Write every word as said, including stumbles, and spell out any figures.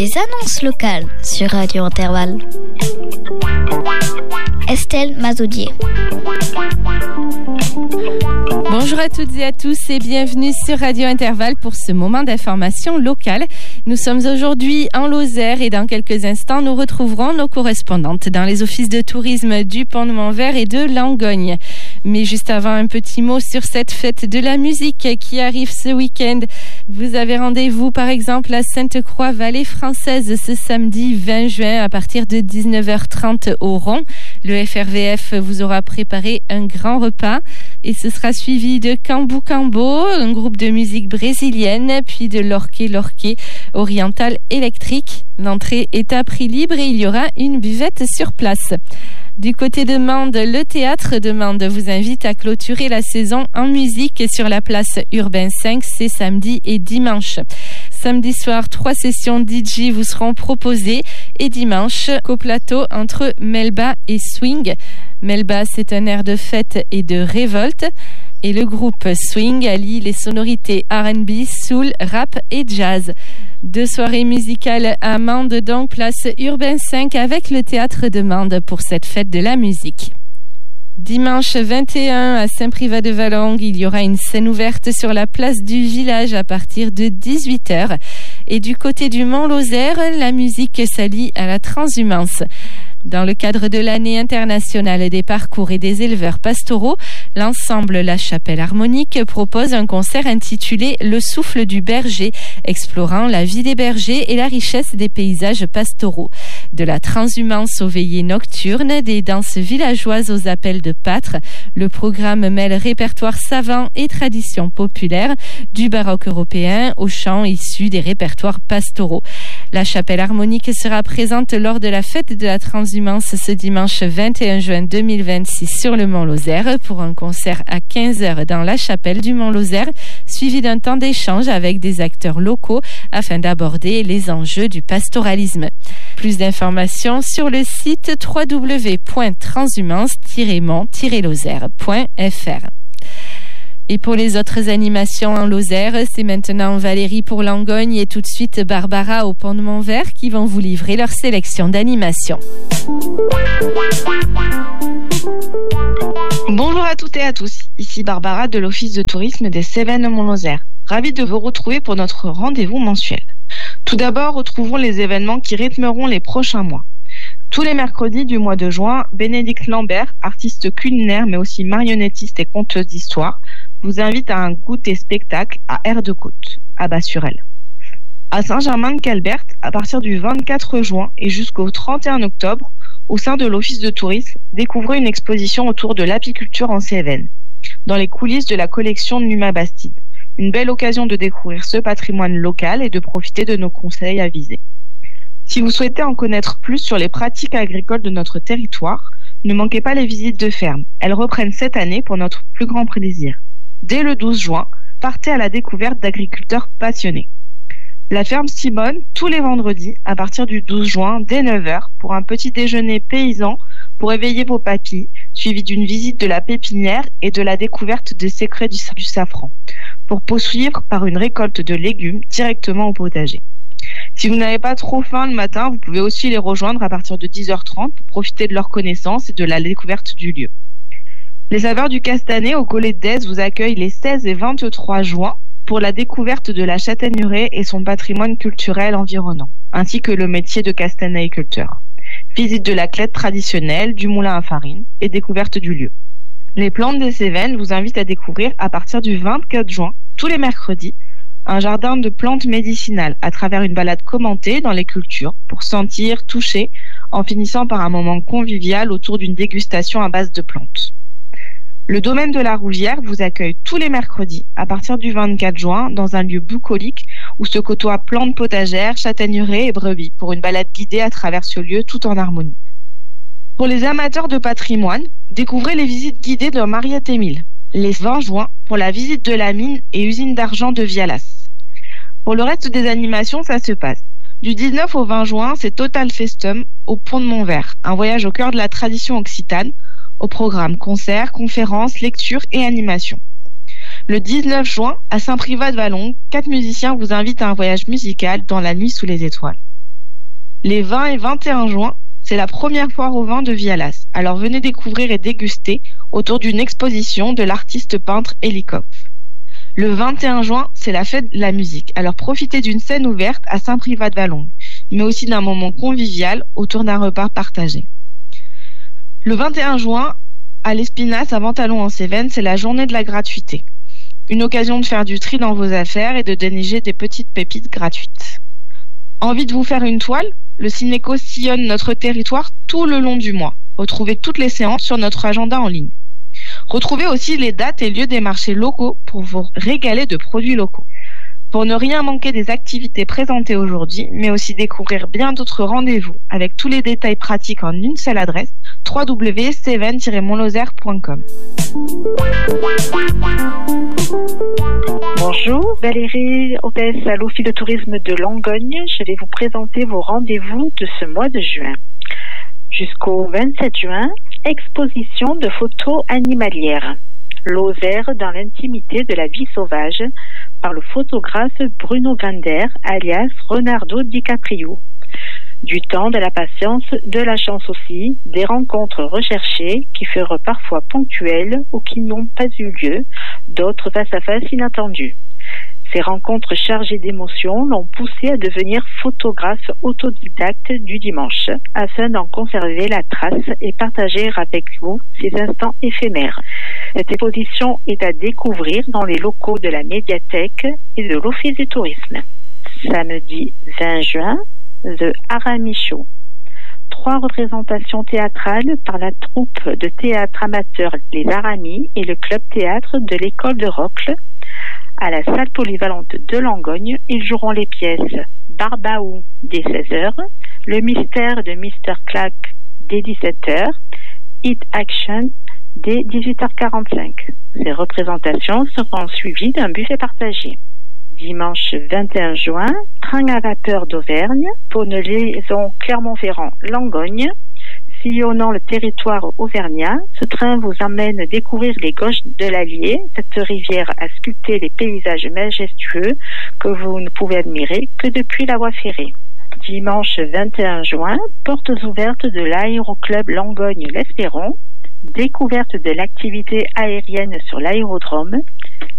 les annonces locales sur Radio Intervalle. Estelle Mazoudier. Bonjour à toutes et à tous et bienvenue sur Radio Intervalle pour ce moment d'information locale. Nous sommes aujourd'hui en Lozère et dans quelques instants, nous retrouverons nos correspondantes dans les offices de tourisme du Pont-de-Montvert et de Langogne. Mais juste avant, un petit mot sur cette fête de la musique qui arrive ce week-end. Vous avez rendez-vous par exemple à Sainte-Croix, Vallée Française, ce samedi vingt juin à partir de dix-neuf heures trente au Rond. Le F R V F vous aura préparé un grand repas et ce sera suivi de Cambu Cambo, un groupe de musique brésilienne, puis de l'Orquet L'Orquet oriental électrique. L'entrée est à prix libre et il y aura une buvette sur place. Du côté de Mende, le théâtre de Mende vous invite à clôturer la saison en musique sur la place Urbain cinq, c'est samedi et dimanche. Samedi soir, trois sessions D J vous seront proposées et dimanche, coplateau entre Melba et Swing. Melba, c'est un air de fête et de révolte. Et le groupe Swing allie les sonorités R and B, soul, rap et jazz. Deux soirées musicales à Mende, donc place Urbain cinq avec le théâtre de Mende pour cette fête de la musique. Dimanche vingt et un à Saint-Privat-de-Valongue, il y aura une scène ouverte sur la place du village à partir de dix-huit heures. Et du côté du Mont-Lozère, la musique s'allie à la transhumance. Dans le cadre de l'année internationale des parcours et des éleveurs pastoraux, l'ensemble La Chapelle Harmonique propose un concert intitulé Le souffle du berger, explorant la vie des bergers et la richesse des paysages pastoraux. De la transhumance aux veillées nocturnes, des danses villageoises aux appels de pâtres, le programme mêle répertoire savant et tradition populaire, du baroque européen aux chants issus des répertoires pastoraux. La Chapelle Harmonique sera présente lors de la fête de la transhumance ce dimanche vingt et un juin deux mille vingt-six sur le Mont-Lozère pour un concert à quinze heures dans la chapelle du Mont-Lozère, suivi d'un temps d'échange avec des acteurs locaux afin d'aborder les enjeux du pastoralisme. Plus d'informations sur le site w w w point transhumance tiret mont tiret lozère point f r. Et pour les autres animations en Lozère, c'est maintenant Valérie pour Langogne et tout de suite Barbara au Pont-de-Montvert qui vont vous livrer leur sélection d'animations. Bonjour à toutes et à tous, ici Barbara de l'Office de tourisme des Cévennes Mont-Lozère. Ravie de vous retrouver pour notre rendez-vous mensuel. Tout d'abord, retrouvons les événements qui rythmeront les prochains mois. Tous les mercredis du mois de juin, Bénédicte Lambert, artiste culinaire mais aussi marionnettiste et conteuse d'histoire, vous invite à un goûter spectacle à Air de Côte, à Bas-sur-Elle. À Saint-Germain-de-Calbert, à partir du vingt-quatre juin et jusqu'au trente et un octobre, au sein de l'Office de tourisme, découvrez une exposition autour de l'apiculture en Cévennes, dans les coulisses de la collection Numa Bastide. Une belle occasion de découvrir ce patrimoine local et de profiter de nos conseils avisés. Si vous souhaitez en connaître plus sur les pratiques agricoles de notre territoire, ne manquez pas les visites de ferme. Elles reprennent cette année pour notre plus grand plaisir. Dès le douze juin, partez à la découverte d'agriculteurs passionnés. La ferme Simone, tous les vendredis, à partir du douze juin, dès neuf heures, pour un petit déjeuner paysan pour éveiller vos papilles, suivi d'une visite de la pépinière et de la découverte des secrets du, du safran, pour poursuivre par une récolte de légumes directement au potager. Si vous n'avez pas trop faim le matin, vous pouvez aussi les rejoindre à partir de dix heures trente pour profiter de leurs connaissances et de la découverte du lieu. Les Saveurs du Castanet au Collet d'Aise vous accueillent les seize et vingt-trois juin pour la découverte de la châtaigneraie et son patrimoine culturel environnant, ainsi que le métier de castanéiculteur. Visite de la clette traditionnelle, du moulin à farine et découverte du lieu. Les Plantes des Cévennes vous invitent à découvrir à partir du vingt-quatre juin, tous les mercredis, un jardin de plantes médicinales à travers une balade commentée dans les cultures pour sentir, toucher, en finissant par un moment convivial autour d'une dégustation à base de plantes. Le domaine de la Rouvière vous accueille tous les mercredis à partir du vingt-quatre juin dans un lieu bucolique où se côtoient plantes potagères, châtaigneraies et brebis pour une balade guidée à travers ce lieu tout en harmonie. Pour les amateurs de patrimoine, découvrez les visites guidées de Mariette-Émile, les vingt juin pour la visite de la mine et usine d'argent de Vialas. Pour le reste des animations, ça se passe. Du dix-neuf au vingt juin, c'est Total Festum au Pont-de-Montvert, un voyage au cœur de la tradition occitane, au programme concerts, conférences, lectures et animations. Le dix-neuf juin, à Saint-Privat-de-Valongue, quatre musiciens vous invitent à un voyage musical dans la nuit sous les étoiles. Les vingt et vingt et un juin, c'est la première foire au vin de Vialas. Alors venez découvrir et déguster autour d'une exposition de l'artiste peintre Elikov. Le vingt et un juin, c'est la fête de la musique. Alors profitez d'une scène ouverte à Saint-Privat-de-Vallongue, mais aussi d'un moment convivial autour d'un repas partagé. Le vingt et un juin, à l'Espinasse, à Ventalon en Cévennes, c'est la journée de la gratuité. Une occasion de faire du tri dans vos affaires et de dénicher des petites pépites gratuites. Envie de vous faire une toile ? Le Cinéco sillonne notre territoire tout le long du mois. Retrouvez toutes les séances sur notre agenda en ligne. Retrouvez aussi les dates et lieux des marchés locaux pour vous régaler de produits locaux. Pour ne rien manquer des activités présentées aujourd'hui, mais aussi découvrir bien d'autres rendez-vous avec tous les détails pratiques en une seule adresse, w w w point cévennes tiret montlozère point com. Bonjour, Valérie, hôtesse à l'Office de tourisme de Langogne. Je vais vous présenter vos rendez-vous de ce mois de juin. Jusqu'au vingt-sept juin, exposition de photos animalières. Lozère dans l'intimité de la vie sauvage par le photographe Bruno Gander, alias Leonardo DiCaprio. Du temps, de la patience, de la chance aussi, des rencontres recherchées qui furent parfois ponctuelles ou qui n'ont pas eu lieu, d'autres face à face inattendues. Ces rencontres chargées d'émotions l'ont poussé à devenir photographe autodidacte du dimanche, afin d'en conserver la trace et partager avec vous ces instants éphémères. Cette exposition est à découvrir dans les locaux de la médiathèque et de l'Office du tourisme. Samedi vingt juin, The Aramis Show. Trois représentations théâtrales par la troupe de théâtre amateur Les Aramis et le club théâtre de l'école de Rocle. À la salle polyvalente de Langogne, ils joueront les pièces Barbaou dès seize heures, Le mystère de mister Clack dès dix-sept heures, Hit Action dès dix-huit heures quarante-cinq. Ces représentations seront suivies d'un buffet partagé. Dimanche vingt et un juin, train à vapeur d'Auvergne pour une liaison Clermont-Ferrand-Langogne. Sillonnant le territoire auvergnat, ce train vous emmène découvrir les gauches de l'Allier, cette rivière a sculpté les paysages majestueux que vous ne pouvez admirer que depuis la voie ferrée. Dimanche vingt et un juin, portes ouvertes de l'aéroclub Langogne-l'Espéron, découverte de l'activité aérienne sur l'aérodrome,